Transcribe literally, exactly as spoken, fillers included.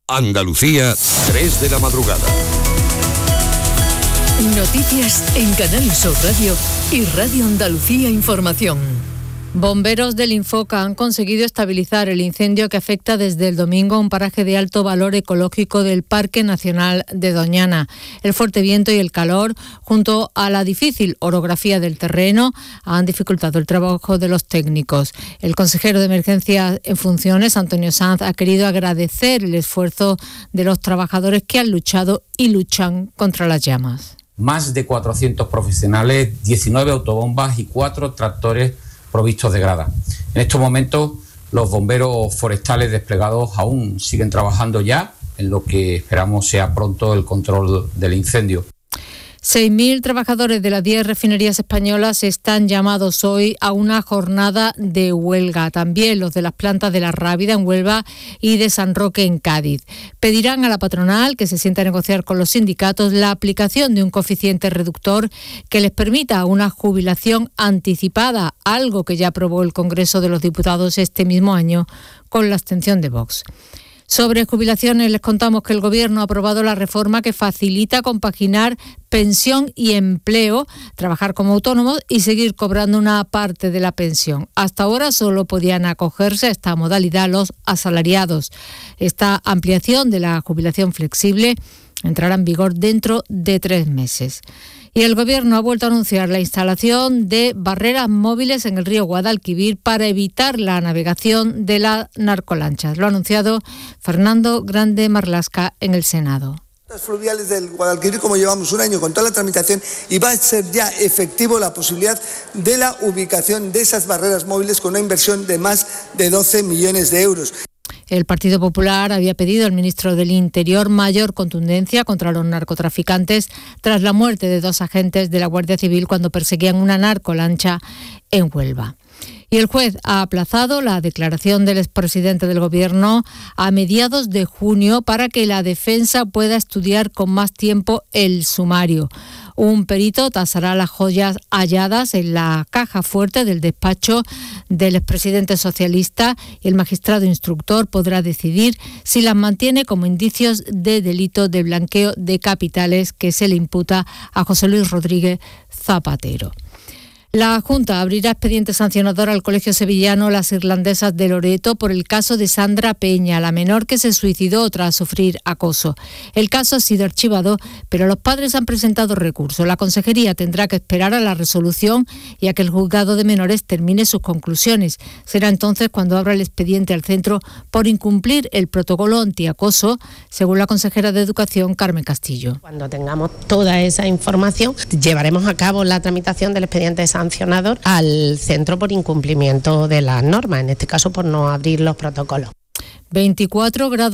Andalucía, tres de la madrugada. Noticias en Canal Sur Radio y Radio Andalucía Información. Bomberos del Infoca han conseguido estabilizar el incendio que afecta desde el domingo a un paraje de alto valor ecológico del Parque Nacional de Doñana. El fuerte viento y el calor, junto a la difícil orografía del terreno, han dificultado el trabajo de los técnicos. El consejero de Emergencia en funciones, Antonio Sanz, ha querido agradecer el esfuerzo de los trabajadores que han luchado y luchan contra las llamas. Más de cuatrocientos profesionales, diecinueve autobombas y cuatro tractores provistos de grada. En estos momentos, los bomberos forestales desplegados aún siguen trabajando ya en lo que esperamos sea pronto el control del incendio. seis mil trabajadores de las diez refinerías españolas están llamados hoy a una jornada de huelga. También los de las plantas de La Rábida en Huelva y de San Roque en Cádiz. Pedirán a la patronal que se sienta a negociar con los sindicatos la aplicación de un coeficiente reductor que les permita una jubilación anticipada, algo que ya aprobó el Congreso de los Diputados este mismo año con la abstención de Vox. Sobre jubilaciones, les contamos que el Gobierno ha aprobado la reforma que facilita compaginar pensión y empleo, trabajar como autónomos y seguir cobrando una parte de la pensión. Hasta ahora solo podían acogerse a esta modalidad los asalariados. Esta ampliación de la jubilación flexible entrará en vigor dentro de tres meses. Y el Gobierno ha vuelto a anunciar la instalación de barreras móviles en el río Guadalquivir para evitar la navegación de las narcolanchas. Lo ha anunciado Fernando Grande Marlasca en el Senado. Las fluviales del Guadalquivir, como llevamos un año con toda la tramitación, y va a ser ya efectivo la posibilidad de la ubicación de esas barreras móviles con una inversión de más de doce millones de euros. El Partido Popular había pedido al ministro del Interior mayor contundencia contra los narcotraficantes tras la muerte de dos agentes de la Guardia Civil cuando perseguían una narcolancha en Huelva. Y el juez ha aplazado la declaración del expresidente del Gobierno a mediados de junio para que la defensa pueda estudiar con más tiempo el sumario. Un perito tasará las joyas halladas en la caja fuerte del despacho del expresidente socialista y el magistrado instructor podrá decidir si las mantiene como indicios de delito de blanqueo de capitales que se le imputa a José Luis Rodríguez Zapatero. La Junta abrirá expediente sancionador al Colegio Sevillano Las Irlandesas de Loreto por el caso de Sandra Peña, la menor que se suicidó tras sufrir acoso. El caso ha sido archivado, pero los padres han presentado recurso. La Consejería tendrá que esperar a la resolución y a que el juzgado de menores termine sus conclusiones. Será entonces cuando abra el expediente al centro por incumplir el protocolo antiacoso, según la consejera de Educación, Carmen Castillo. Cuando tengamos toda esa información, llevaremos a cabo la tramitación del expediente sancionador al centro por incumplimiento de las normas, en este caso por no abrir los protocolos. veinticuatro grados.